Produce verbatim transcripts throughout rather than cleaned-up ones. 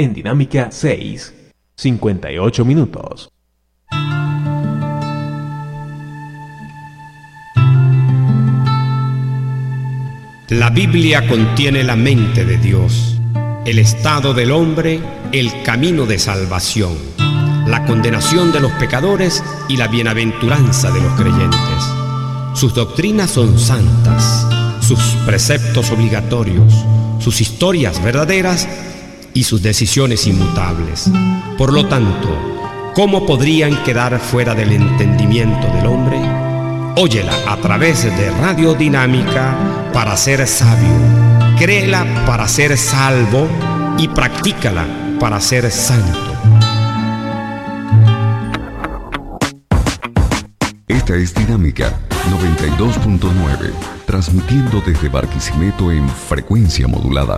En Dinámica seis, cincuenta y ocho minutos. La Biblia contiene la mente de Dios, el estado del hombre, el camino de salvación, la condenación de los pecadores y la bienaventuranza de los creyentes. Sus doctrinas son santas, sus preceptos obligatorios, sus historias verdaderas y sus decisiones inmutables. Por lo tanto, ¿cómo podrían quedar fuera del entendimiento del hombre? Óyela a través de Radio Dinámica para ser sabio, créela para ser salvo y practícala para ser santo. Esta es Dinámica noventa y dos punto nueve, transmitiendo desde Barquisimeto en frecuencia modulada.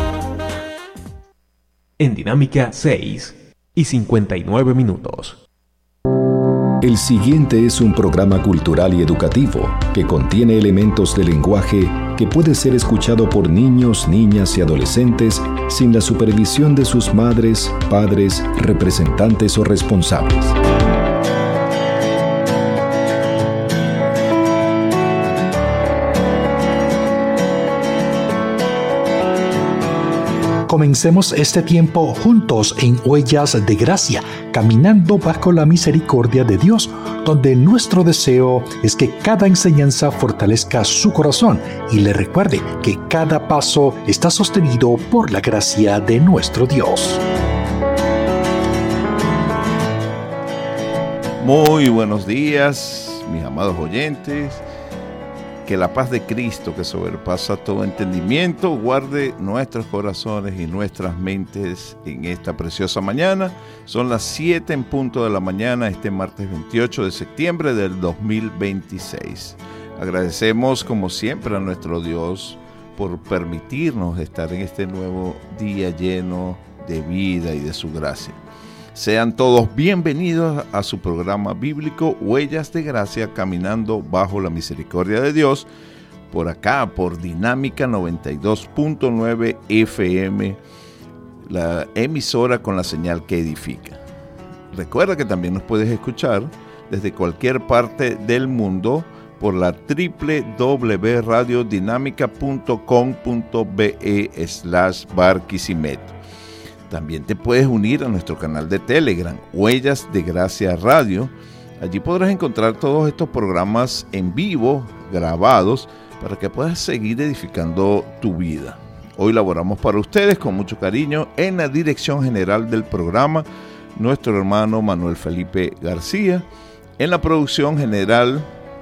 En Dinámica seis y cincuenta y nueve minutos. El siguiente es un programa cultural y educativo que contiene elementos de lenguaje que puede ser escuchado por niños, niñas y adolescentes sin la supervisión de sus madres, padres, representantes o responsables. Comencemos este tiempo juntos en Huellas de Gracia, caminando bajo la misericordia de Dios, donde nuestro deseo es que cada enseñanza fortalezca su corazón y le recuerde que cada paso está sostenido por la gracia de nuestro Dios. Muy buenos días, mis amados oyentes. Que la paz de Cristo, que sobrepasa todo entendimiento, guarde nuestros corazones y nuestras mentes en esta preciosa mañana. Son las siete en punto de la mañana, este martes veintiocho de septiembre del dos mil veintiséis. Agradecemos, como siempre, a nuestro Dios por permitirnos estar en este nuevo día lleno de vida y de su gracia. Sean todos bienvenidos a su programa bíblico Huellas de Gracia, caminando bajo la misericordia de Dios, por acá, por Dinámica noventa y dos punto nueve F M, la emisora con la señal que edifica. Recuerda que también nos puedes escuchar desde cualquier parte del mundo por la doble u doble u doble u punto radio dinámica punto com punto be slash Barquisimeto. También te puedes unir a nuestro canal de Telegram, Huellas de Gracia Radio. Allí podrás encontrar todos estos programas en vivo, grabados, para que puedas seguir edificando tu vida. Hoy laboramos para ustedes con mucho cariño en la dirección general del programa, nuestro hermano Manuel Felipe García. En la producción general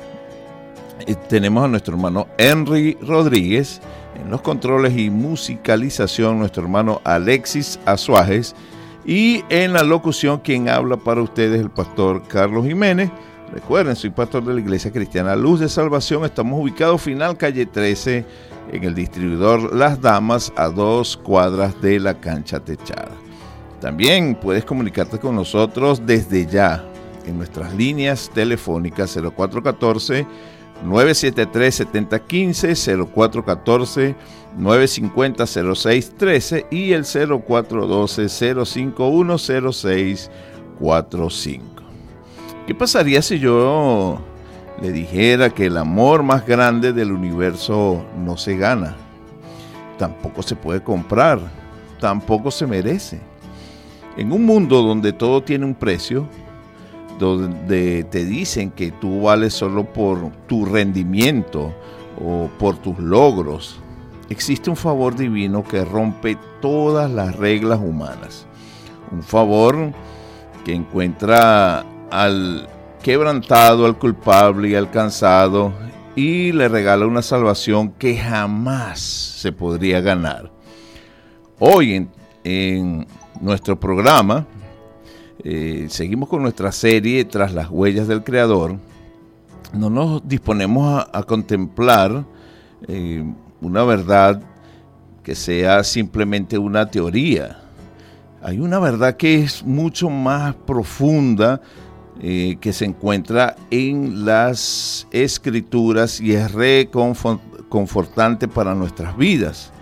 eh, tenemos a nuestro hermano Henry Rodríguez. En los controles y musicalización, nuestro hermano Alexis Azuajes. Y en la locución, quien habla para ustedes, el pastor Carlos Jiménez. Recuerden, soy pastor de la Iglesia Cristiana Luz de Salvación. Estamos ubicados final calle trece, en el distribuidor Las Damas, a dos cuadras de la cancha techada. También puedes comunicarte con nosotros desde ya en nuestras líneas telefónicas cero cuatro uno cuatro, nueve siete tres, siete cero uno cinco, cero cuatro uno cuatro, nueve cinco cero, cero seis uno tres y el cero cuatro uno dos, cero cinco uno, cero seis cuatro cinco. ¿Qué pasaría si yo le dijera que el amor más grande del universo no se gana, tampoco se puede comprar, tampoco se merece? En un mundo donde todo tiene un precio, donde te dicen que tú vales solo por tu rendimiento o por tus logros, existe un favor divino que rompe todas las reglas humanas. Un favor que encuentra al quebrantado, al culpable y al cansado y le regala una salvación que jamás se podría ganar. Hoy en, en nuestro programa Eh, seguimos con nuestra serie Tras las Huellas del Creador. No nos disponemos a, a contemplar eh, una verdad que sea simplemente una teoría. Hay una verdad que es mucho más profunda, eh, que se encuentra en las Escrituras y es reconfortante para nuestras vidas.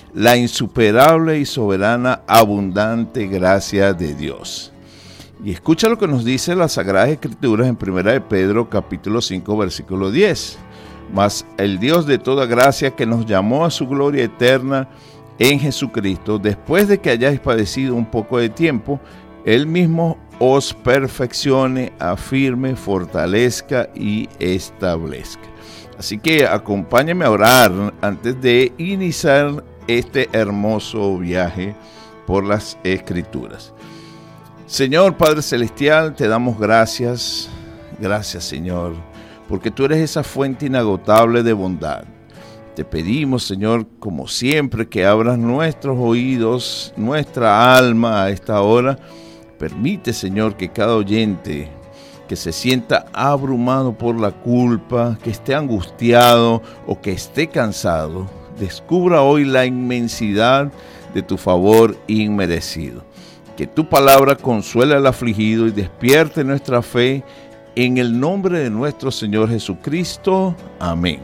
la insuperable y soberana abundante gracia de Dios. Y escucha lo que nos dice las Sagradas Escrituras en primera de Pedro capítulo cinco versículo diez. Mas el Dios de toda gracia, que nos llamó a su gloria eterna en Jesucristo, después de que hayáis padecido un poco de tiempo, Él mismo os perfeccione, afirme, fortalezca y establezca. Así que acompáñame a orar antes de iniciar este hermoso viaje por las Escrituras. Señor Padre Celestial, te damos gracias, gracias Señor, porque tú eres esa fuente inagotable de bondad. Te pedimos, Señor, como siempre, que abras nuestros oídos, nuestra alma a esta hora. Permite, Señor, que cada oyente que se sienta abrumado por la culpa, que esté angustiado o que esté cansado, descubra hoy la inmensidad de tu favor inmerecido. Que tu palabra consuele al afligido y despierte nuestra fe en el nombre de nuestro Señor Jesucristo. Amén.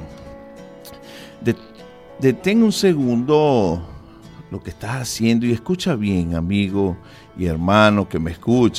Detén un segundo lo que estás haciendo y escucha bien, amigo y hermano que me escucha.